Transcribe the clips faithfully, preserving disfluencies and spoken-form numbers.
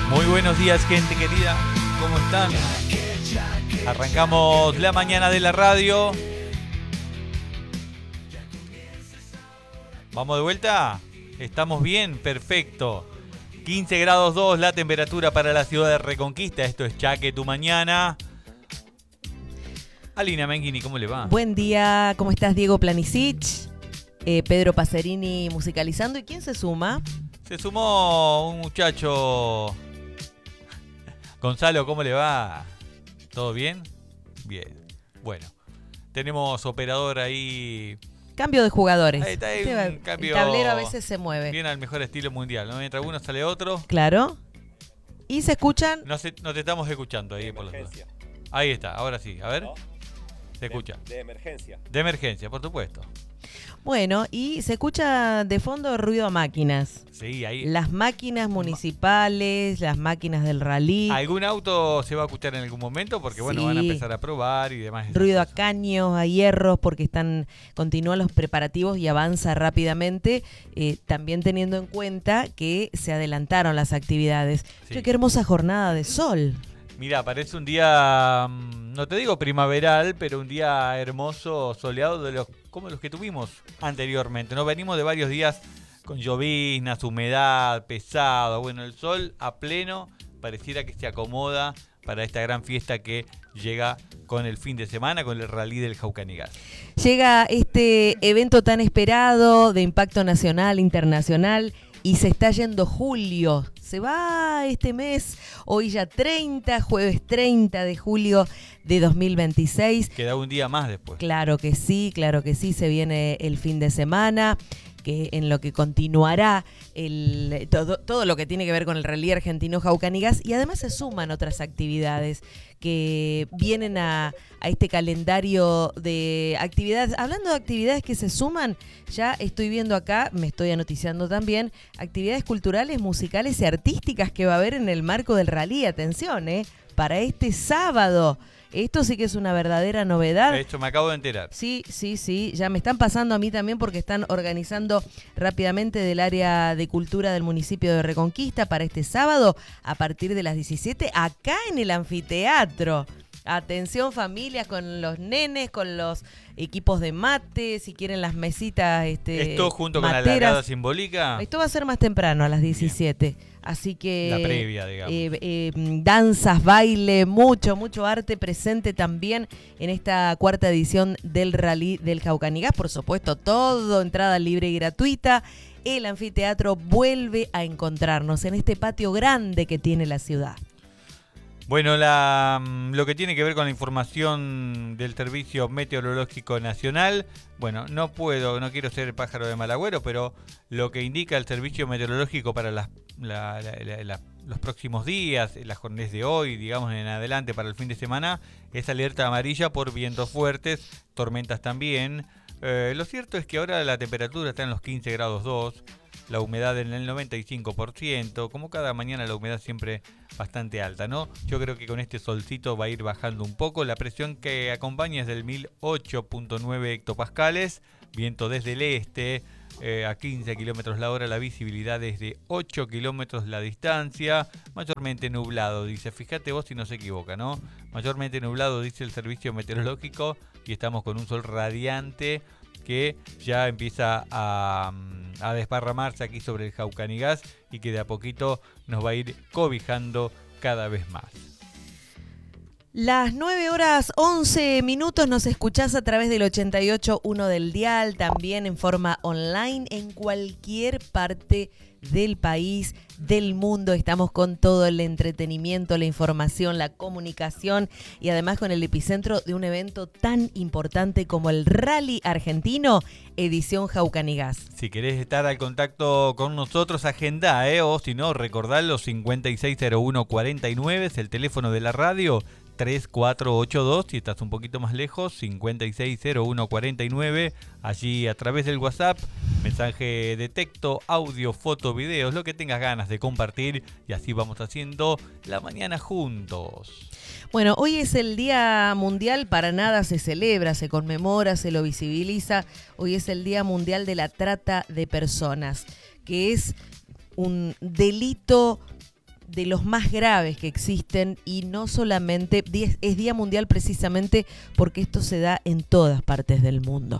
Muy buenos días, gente querida. ¿Cómo están? Arrancamos la mañana de la radio. ¿Vamos de vuelta? ¿Estamos bien? Perfecto. quince grados dos la temperatura para la ciudad de Reconquista. Esto es Chaque tu mañana. Alina Menghini, ¿cómo le va? Buen día, ¿cómo estás, Diego Planisic? Eh, Pedro Pacerini musicalizando. ¿Y quién se suma? Se sumó un muchacho. Gonzalo, ¿cómo le va? ¿Todo bien? Bien. Bueno, tenemos operador ahí. Cambio de jugadores. Ahí está, ahí Este un cambio. El tablero a veces se mueve. Bien al mejor estilo mundial, ¿no? Mientras uno sale otro. Claro. ¿Y se escuchan? No, se, no te estamos escuchando ahí De por los dos. emergencia. Ahí está, ahora sí. A ver. ¿No? Se De- escucha. De emergencia. De emergencia, por supuesto. Bueno, y se escucha de fondo ruido a máquinas. Sí, ahí. Las máquinas municipales, las máquinas del rally, ¿Algún auto se va a escuchar en algún momento? Porque, bueno, van a Sí. empezar a probar y demás. esas ruido a cosas. caños, a hierros, porque están continúan los preparativos y avanza rápidamente, eh, también teniendo en cuenta que se adelantaron las actividades. Sí. Che, qué hermosa jornada de sol. Mira, parece un día, mm, no te digo primaveral, pero un día hermoso, soleado, de los como los que tuvimos anteriormente. No venimos de varios días con lloviznas, humedad, pesado. Bueno, el sol a pleno pareciera que se acomoda para esta gran fiesta que llega con el fin de semana, con el rally del Jaucanigas. Llega este evento tan esperado de impacto nacional, internacional, y se está yendo julio. Se va este mes, hoy ya treinta, jueves treinta de julio de dos mil veintiséis. Queda un día más después. Claro que sí, claro que sí, se viene el fin de semana, que en lo que continuará el, todo, todo lo que tiene que ver con el rally argentino Jaucanigas, y además se suman otras actividades que vienen a, a este calendario de actividades. Hablando de actividades que se suman, ya estoy viendo acá, me estoy anoticiando también, actividades culturales, musicales y artísticas que va a haber en el marco del rally. Atención, ¿eh? Para este sábado. Esto sí que es una verdadera novedad. De hecho, me acabo de enterar. Sí, sí, sí, ya me están pasando a mí también porque están organizando rápidamente del área de cultura del municipio de Reconquista para este sábado a partir de las diecisiete acá en el anfiteatro. Atención, familias, con los nenes, con los equipos de mate, si quieren las mesitas este, Esto junto con la materas. largada simbólica. Esto va a ser más temprano, a las diecisiete. Así que La previa, digamos. eh, eh, danzas, baile, mucho, mucho arte presente también en esta cuarta edición del Rally del Jaucanigas. Por supuesto, todo entrada libre y gratuita. El anfiteatro vuelve a encontrarnos en este patio grande que tiene la ciudad. Bueno, la, lo que tiene que ver con la información del Servicio Meteorológico Nacional, bueno, no puedo, no quiero ser pájaro de mal agüero, pero lo que indica el Servicio Meteorológico para las, la, la, la, la, los próximos días, las jornadas de hoy, digamos en adelante para el fin de semana, es alerta amarilla por vientos fuertes, tormentas también. Eh, lo cierto es que ahora la temperatura está en los quince grados dos. La humedad en el noventa y cinco por ciento, como cada mañana la humedad siempre bastante alta, ¿no? Yo creo que con este solcito va a ir bajando un poco. La presión que acompaña es del mil ocho punto nueve hectopascales, viento desde el este, eh, a quince kilómetros la hora, la visibilidad es de ocho kilómetros la distancia, mayormente nublado, dice, fíjate vos si no se equivoca, ¿no? Mayormente nublado, dice el servicio meteorológico, y estamos con un sol radiante que ya empieza a, a desparramarse aquí sobre el Jaucanigas y que de a poquito nos va a ir cobijando cada vez más. Las nueve horas once minutos nos escuchás a través del ochenta y ocho punto uno del dial, también en forma online en cualquier parte del país, del mundo. Estamos con todo el entretenimiento, la información, la comunicación y además con el epicentro de un evento tan importante como el Rally Argentino, edición Jaucanigas. Si querés estar al contacto con nosotros, agendá, ¿eh? O si no, recordá los cincuenta y seis cero uno cuarenta y nueve, es el teléfono de la radio. tres cuatro ocho dos, si estás un poquito más lejos, cincuenta y seis cero uno cuarenta y nueve, allí a través del WhatsApp, mensaje de texto, audio, foto, videos, lo que tengas ganas de compartir, y así vamos haciendo la mañana juntos. Bueno, hoy es el Día Mundial, para nada se celebra, se conmemora, se lo visibiliza. Hoy es el Día Mundial de la Trata de Personas, que es un delito de los más graves que existen, y no solamente, es Día Mundial precisamente porque esto se da en todas partes del mundo.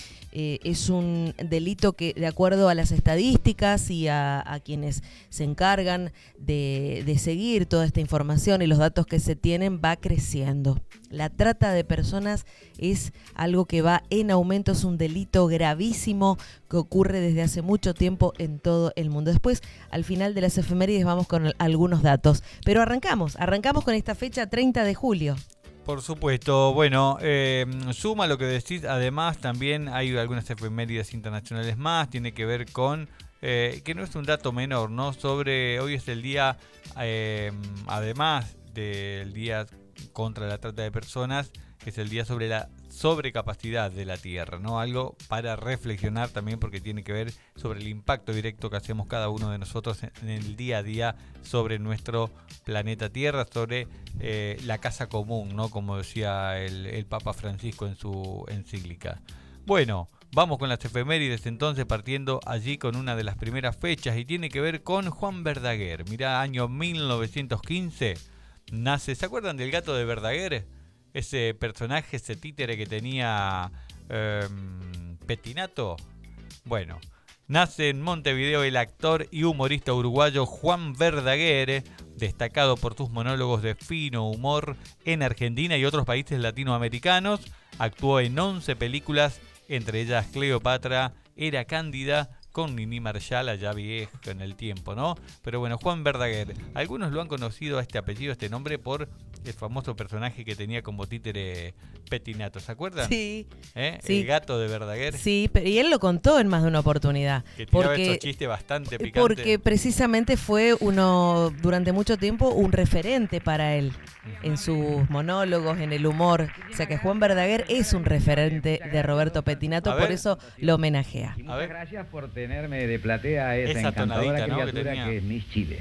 Eh, es un delito que, de acuerdo a las estadísticas y a, a quienes se encargan de, de seguir toda esta información y los datos que se tienen, va creciendo. La trata de personas es algo que va en aumento, es un delito gravísimo que ocurre desde hace mucho tiempo en todo el mundo. Después, al final de las efemérides, vamos con algunos datos. Pero arrancamos, arrancamos con esta fecha treinta de julio. Por supuesto, bueno, eh, suma lo que decís, además también hay algunas efemérides internacionales más, tiene que ver con, eh, que no es un dato menor, ¿no? Sobre, hoy es el día, eh, además del día contra la trata de personas, que es el día sobre la sobrecapacidad de la Tierra, ¿no? Algo para reflexionar también, porque tiene que ver sobre el impacto directo que hacemos cada uno de nosotros en el día a día sobre nuestro planeta Tierra, sobre eh, la casa común, ¿no? Como decía el, el Papa Francisco en su encíclica. Bueno, vamos con las efemérides entonces, partiendo allí con una de las primeras fechas, y tiene que ver con Juan Verdaguer. Mirá, año mil novecientos quince, nace, ¿se acuerdan del gato de Verdaguer? Ese personaje, ese títere que tenía eh, Petinato. Bueno, nace en Montevideo el actor y humorista uruguayo Juan Verdaguer, destacado por sus monólogos de fino humor en Argentina y otros países latinoamericanos. Actuó en once películas, entre ellas Cleopatra, Era Cándida, con Nini Marshall, allá viejo en el tiempo, ¿no? Pero bueno, Juan Verdaguer. Algunos lo han conocido a este apellido, a este nombre, por el famoso personaje que tenía como títere Petinato, ¿se acuerdan? Sí. ¿Eh? Sí. El gato de Verdaguer. Sí, pero y él lo contó en más de una oportunidad. Que tiraba porque, esos chistes bastante picantes. Porque precisamente fue uno, durante mucho tiempo, un referente para él. En sus monólogos, en el humor. O sea que Juan Verdaguer es un referente de Roberto Petinato, por eso lo homenajea. Y muchas gracias por tenerme de platea a esa, esa encantadora tonadita, ¿no? criatura que, que es Miss Chile.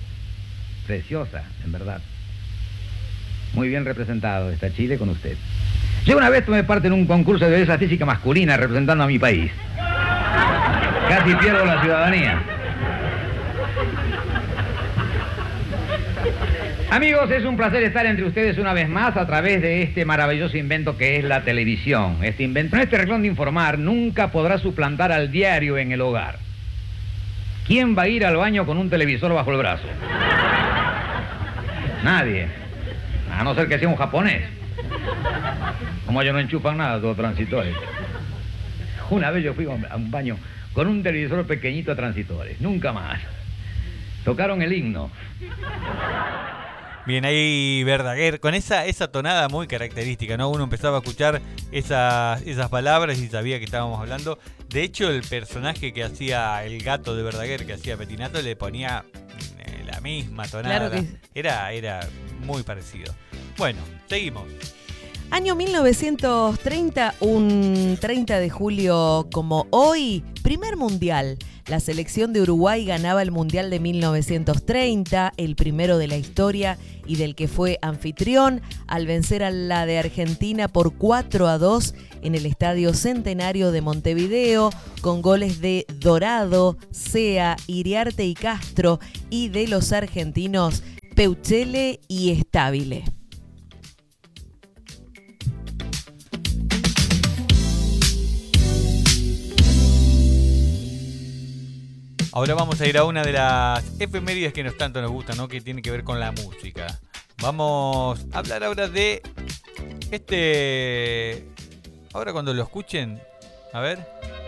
Preciosa, en verdad. Muy bien representado está Chile con usted. Yo una vez tomé parte en un concurso de belleza física masculina representando a mi país. Casi pierdo la ciudadanía. Amigos, es un placer estar entre ustedes una vez más a través de este maravilloso invento que es la televisión. Este invento, este renglón de informar, nunca podrá suplantar al diario en el hogar. ¿Quién va a ir al baño con un televisor bajo el brazo? Nadie. A no ser que sea un japonés. Como ellos no enchufan nada, todo transitores. Una vez yo fui a un baño con un televisor pequeñito a transitores. Nunca más. Tocaron el himno. Bien, ahí Verdaguer, con esa, esa tonada muy característica, ¿no? Uno empezaba a escuchar esas, esas palabras y sabía que estábamos hablando. De hecho, el personaje que hacía el gato de Verdaguer, que hacía Petinato, le ponía eh, la misma tonada. Claro que... Era, era muy parecido. Bueno, seguimos. Año mil novecientos treinta, un treinta de julio como hoy, primer mundial. La selección de Uruguay ganaba el Mundial de mil novecientos treinta, el primero de la historia y del que fue anfitrión, al vencer a la de Argentina por cuatro a dos en el Estadio Centenario de Montevideo, con goles de Dorado, Sea, Iriarte y Castro, y de los argentinos Peuchele y Stabile. Ahora vamos a ir a una de las efemérides que nos tanto nos gustan, ¿no? Que tiene que ver con la música. Vamos a hablar ahora de este... Ahora cuando lo escuchen, a ver...